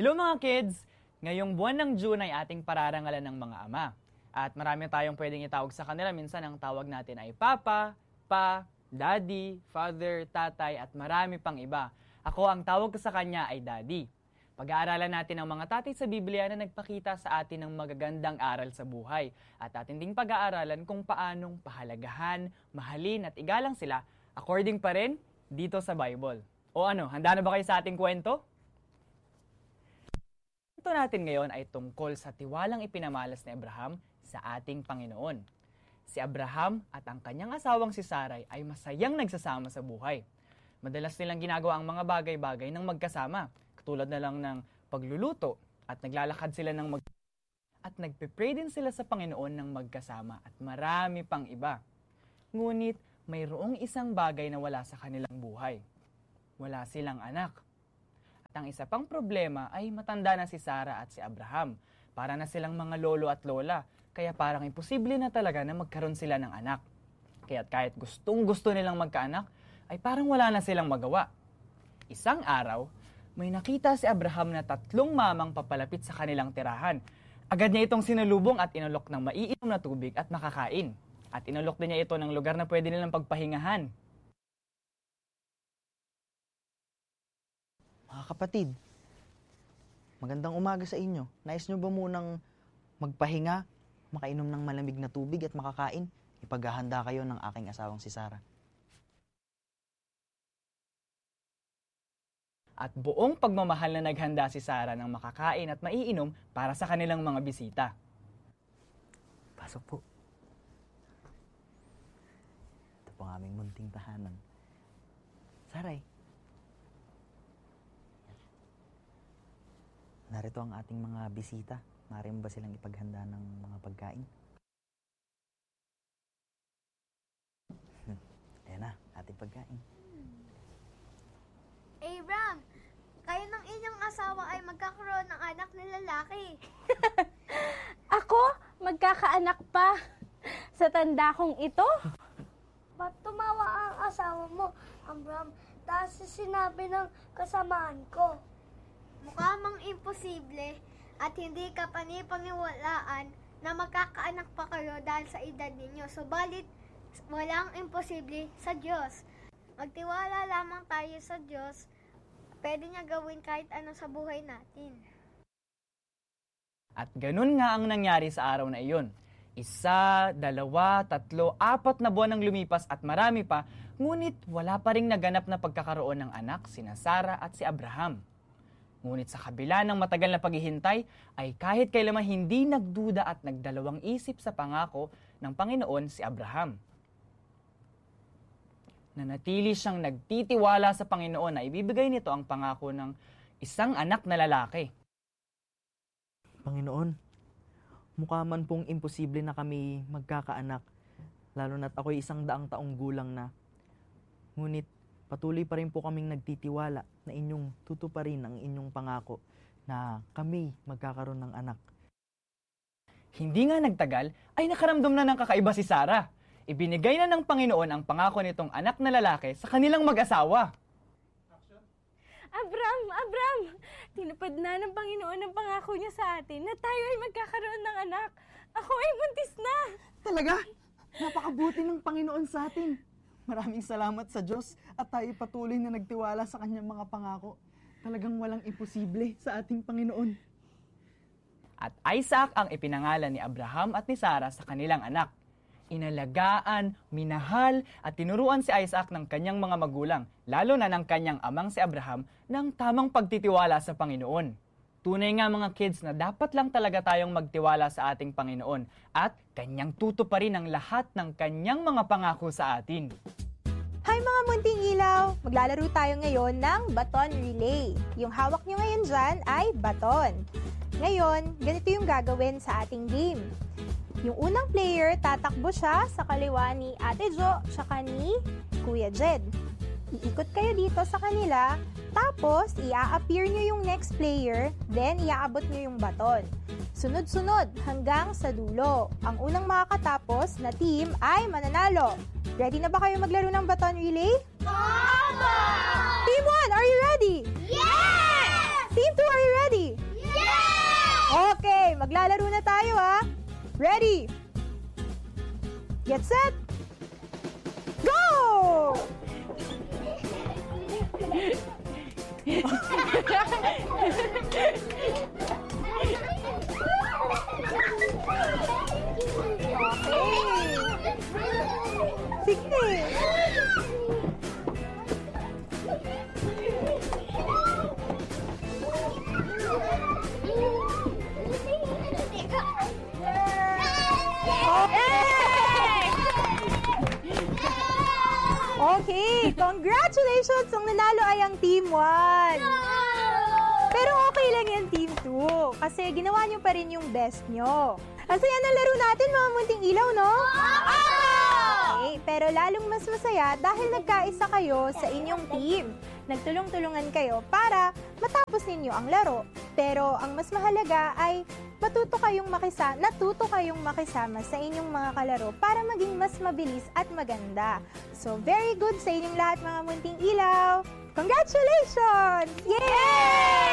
Hello mga kids! Ngayong buwan ng June ay ating pararangalan ng mga ama. At marami tayong pwedeng itawag sa kanila. Minsan ang tawag natin ay Papa, Pa, Daddy, Father, Tatay, at marami pang iba. Ako, ang tawag ko sa kanya ay Daddy. Pag-aaralan natin ang mga tatay sa Biblia na nagpakita sa atin ng magagandang aral sa buhay. At atin ding pag-aaralan kung paanong pahalagahan, mahalin at igalang sila according pa rin dito sa Bible. O ano, handa na ba kayo sa ating kwento? Ito natin ngayon ay tungkol sa tiwalang ipinamalas ni Abraham sa ating Panginoon. Si Abraham at ang kanyang asawang si Sarai ay masayang nagsasama sa buhay. Madalas nilang ginagawa ang mga bagay-bagay ng magkasama, katulad na lang ng pagluluto at naglalakad sila ng at nagpe-pray din sila sa Panginoon ng magkasama at marami pang iba. Ngunit mayroong isang bagay na wala sa kanilang buhay. Wala silang anak. At ang isa pang problema ay matanda na si Sarah at si Abraham. Para na silang mga lolo at lola, kaya parang imposible na talaga na magkaroon sila ng anak. Kaya't kahit gustong-gusto nilang magkaanak, ay parang wala na silang magawa. Isang araw, may nakita si Abraham na 3 mamang papalapit sa kanilang tirahan. Agad niya itong sinalubong at inulok ng maiinom na tubig at makakain. At inulok din niya ito ng lugar na pwede nilang pagpahingahan. Mga kapatid, magandang umaga sa inyo. Nais nyo ba munang magpahinga, makainom ng malamig na tubig at makakain? Ipaghahanda kayo ng aking asawang si Sarah. At buong pagmamahal na naghanda si Sarah ng makakain at maiinom para sa kanilang mga bisita. Pasok po. Ito po ang aming munting tahanan. Saray. Narito ang ating mga bisita. Maaari mo ba silang ipaghanda ng mga pagkain? Ayan na, ating pagkain. Abram, kayo ng inyong asawa ay magkakaroon ng anak na lalaki. Ako? Magkakaanak pa? Sa tanda kong ito? Ba't tumawa ang asawa mo, Abram? Dahil sinabi ng kasamaan ko. Mukha mang imposible at hindi ka panipaniwalaan na magkakaanak pa kayo dahil sa edad ninyo. Subalit, walang imposible sa Diyos. Magtiwala lamang tayo sa Diyos. Pwede niya gawin kahit ano sa buhay natin. At ganun nga ang nangyari sa araw na iyon. 1, 2, 3, 4 na buwan ang lumipas at marami pa, ngunit wala pa ring naganap na pagkakaroon ng anak sina Sarah at si Abraham. Ngunit sa kabila ng matagal na paghihintay, ay kahit kailanman hindi nagduda at nagdalawang isip sa pangako ng Panginoon si Abraham. Nanatili siyang nagtitiwala sa Panginoon na ibibigay nito ang pangako ng isang anak na lalaki. Panginoon, mukha man pong imposible na kami magkakaanak, lalo na't ako'y 100 taong gulang na. Ngunit patuloy pa rin po kaming nagtitiwala na inyong tutuparin ang inyong pangako na kami magkakaroon ng anak. Hindi nga nagtagal, ay nakaramdam na ng kakaiba si Sarah. Ibinigay na ng Panginoon ang pangako nitong anak na lalaki sa kanilang mag-asawa. Abram! Tinupad na ng Panginoon ang pangako niya sa atin na tayo ay magkakaroon ng anak. Ako ay buntis na! Talaga? Napakabuti ng Panginoon sa atin. Maraming salamat sa Diyos at tayo patuloy na nagtiwala sa kanyang mga pangako. Talagang walang imposible sa ating Panginoon. At Isaac ang ipinangalan ni Abraham at ni Sarah sa kanilang anak. Inalagaan, minahal at tinuruan si Isaac ng kanyang mga magulang, lalo na ng kanyang amang si Abraham, ng tamang pagtitiwala sa Panginoon. Tunay nga mga kids na dapat lang talaga tayong magtiwala sa ating Panginoon at kanyang tutuparin ang lahat ng kanyang mga pangako sa atin. Hi mga munting ilaw! Maglalaro tayo ngayon ng baton relay. Yung hawak nyo ngayon dyan ay baton. Ngayon, ganito yung gagawin sa ating game. Yung unang player, tatakbo siya sa kaliwa ni Ate Jo tsaka ni Kuya Jed. Iikot kayo dito sa kanila, tapos ia-appear nyo yung next player, then iaabot nyo yung baton. Sunod-sunod hanggang sa dulo. Ang unang makakatapos na team ay mananalo. Ready na ba kayo maglaro ng baton relay? Opo! Team 1, are you ready? Yes! Team 2, are you ready? maglalaro na tayo ha. Ready? Get set! Go! Okay. Sige. Okay, congratulations! Ang nanalo ay ang Team 1. Pero okay lang yan, Team 2. Kasi ginawa nyo pa rin yung best nyo. Ang saya ng laro natin, mga munting ilaw, no? Okay, pero lalong mas masaya dahil nagkaisa kayo sa inyong team. Nagtulong-tulungan kayo para matapos ninyo ang laro. Pero ang mas mahalaga ay natuto kayong makisama sa inyong mga kalaro para maging mas mabilis at maganda. So, very good sa inyong lahat, mga munting ilaw. Congratulations! Yay!